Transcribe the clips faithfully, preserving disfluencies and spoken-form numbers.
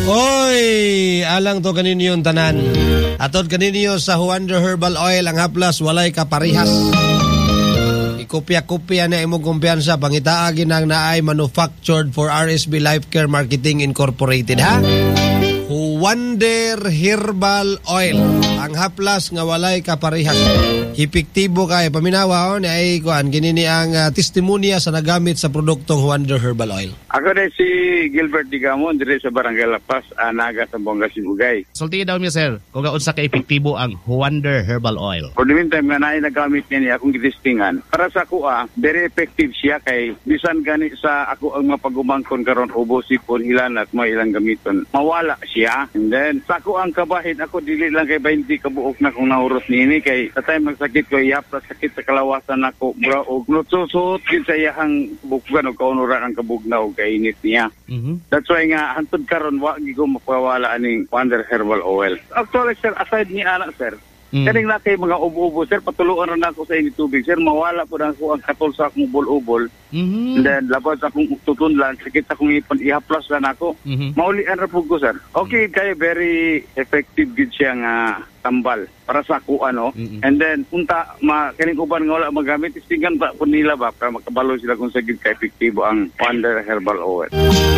Oy, alang to kaninyo yung tanan. Atod kaninyo sa Wonder Herbal Oil ang haplas walay kaparihas. Ikopya-kopya na imong kumpiyansa pangitaagin ang naay manufactured for R S B Life Care Marketing Incorporated ha. Wonder Herbal Oil ang haplas nga walay kaparihas. Epektibo kay paminawa ni ay kuan kinini ang uh, testimonya sa nagamit sa produktong Wonder Herbal Oil. Ako din si Gilbert Digamon dire sa Barangay Lapas, Anaga sa Buanga Sibugay. Sulti daw mi sir, kung unsa ka epektibo ang Wonder Herbal Oil. For the meantime nga naay nagamit niya akong gitestingan. Para sa ako ah, very effective siya kay bisan gani sa ako ang mapagumangkon karon ubos sipon ilan at may ilang gamiton. Mawala siya. And then sa ako ang kabahin ako dili lang kay twenty kabuok na kung naurot niini kay sa time nagsakit ko yapra sakit sa kalawasan ako bro og nutsusot gid sa iyang bukgan og kaunuran ang kabugnaw kay init niya. Mm-hmm. That's why nga hantod karon wa gyud ko mapawala aning Wonder Herbal Oil. Actually sir, aside ni ana sir, mm. kaning na kay mga ubo-ubo sir, patuluan ra nako sa ini tubig sir, mawala po na ko ang katol sa akong ubol-ubol. Mm-hmm. And then labas akong tutunlan, sakit akong ipon ihaplas lang ako. Mm-hmm. Maulian ra po ko sir. Okay, kay very effective gid siya nga tambal para sa ako ano. Mm-hmm. And then punta ma kaning uban nga wala magamit istingan pa pud nila ba para makabalo sila kung sagid ka epektibo ang Wonder Herbal Oil.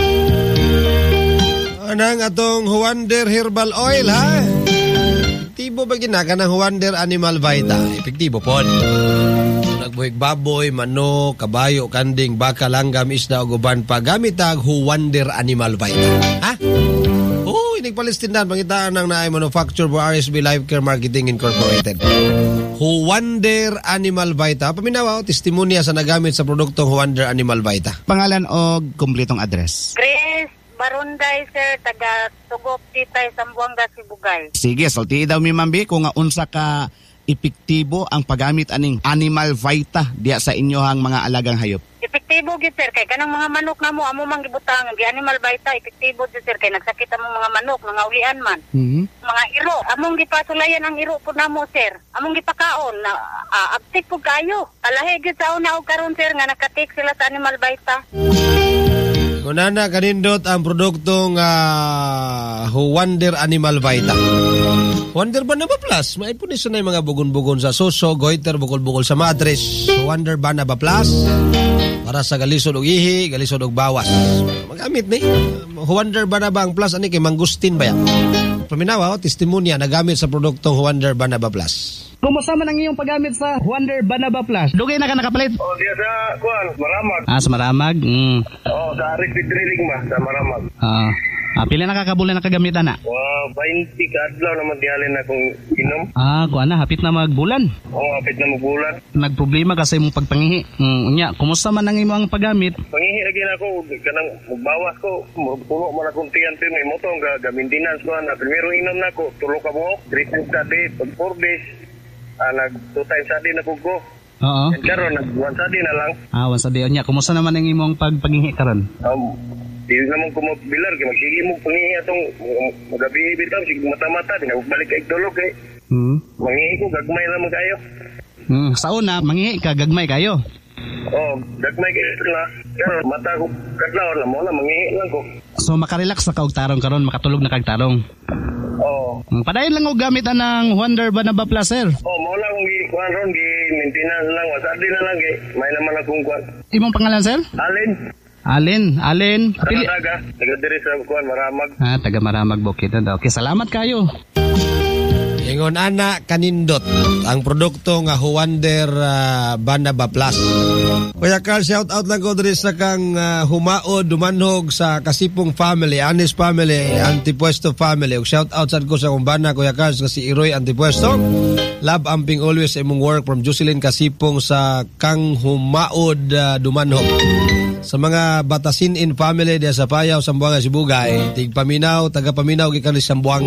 Anang atong Wonder Herbal Oil ha. Epektibo ba ginaga ng Wonder Animal Vita? Epektibo po. Nagbuhig baboy, manok, kabayo, kanding, baka, langgam, isda o guban pa. Gamit ang Wonder Animal Vita. Ha? Oo, inig Palestindan. Pangitaan ng naay manufacture for R S B Life Care Marketing Incorporated. Wonder Animal Vita. Paminawa, testimonya sa nagamit sa produktong Wonder Animal Vita. Pangalan o kumpletong address? Grace Barunday, sir, taga Tugop, Titay, Sambuanga, Sibugay. Sige, sulti daw mi mambi kung nga unsa ka epektibo ang paggamit aning Animal Vita diya sa inyohang mga alagang hayop. Epektibo gid sir kay kanang mga manok namo amo mang gibutang gi Animal Vita epektibo gid sir kay nagsakit among mga manok, mga ulian man. Mm-hmm. Mga iro, among gipasulayan ang iro pud namo sir. Among gipakaon na uh, abtik pud kayo. Alahi gid sa una og karon sir nga nakatik sila sa Animal Vita. Kunana kanindot ang produktong uh, Wonder Animal Vita. Wonder Banaba Plus. Maipunis na yung mga bugon-bugon sa suso, goiter, bukol-bukol sa matres. Wonder Banaba Plus. Para sa galisod og ihi, galisod og bawas. Magamit ni. Wonder Banaba ang Plus. Ani kay Mangustin ba yan? Paminawa, oh, testimonya nagamit sa produktong Wonder Banaba Plus. Kumusta man ang iyong paggamit sa Wonder Banaba Plus? Dugay na ka nakapalit? Oh, diya sa kuan, Maramag. Ah, sa Maramag? Mm. Oh, sa Arik Drilling ba, sa Maramag. Ah, ah pila na kakabula na kagamitan na? Wow, twenty ka adlaw naman dihalin akong inom. Ah, kuan na, hapit na magbulan. Oh, hapit na magbulan. Nagproblema kasi mong pagpangihi. Mm, unya, kumusta man ang imong paggamit? Pangihi lagi na ako, kanang magbawas ko, puno man akong tiyan may motong ga maintenance ko na primero inom na ako, tulo ka buok, three times a day, pag four days. Ah, nag two times a day na ko go. Oo. And karon nag once a day na lang. Ah, once a day unya. Kumusta naman ang imong pagpangihi karon? Um, di naman ko mabilar kay magsige mo pangihi atong magabi bitaw sig mata-mata di na balik kay dolog kay. Hmm. Mangihi ko gagmay lang kayo. Hmm, sa una mangihi ka gagmay kayo. Oh, gagmay kayo na. Pero mata ko kadlaw lang mo na mangihi lang ko. So makarelax sa kaog tarong karon, makatulog na kag tarong. Oh. Padayon lang og gamit anang Wonder Banaba Plus sir. Oh, mo lang gi kuan ron gi maintenance lang wasa di na lang gi. May naman akong kuan. Imong pangalan sir? Alin. Alin, Alin. Pili. Taga, taga diri sa kuan Maramag. Ah, taga Maramag Bukid. Okay, salamat kayo. Ingon ana kanindot ang produkto nga Wonder uh, Banaba Plus. Kuya Carl, shout out lang ko diri sa kang uh, humaod dumanhog sa Kasipong family, Anis family, Antipuesto family. Ug shout out sad ko sa kumbana Kuya Carl nga si Iroy Antipuesto. Love amping always imong work from Jocelyn Kasipong sa kang humaod uh, dumanhog. Sa mga Batasin in family diya sa Payaw, Sambuanga, Sibugay, tig paminaw, taga paminaw gikan sa Sambuanga.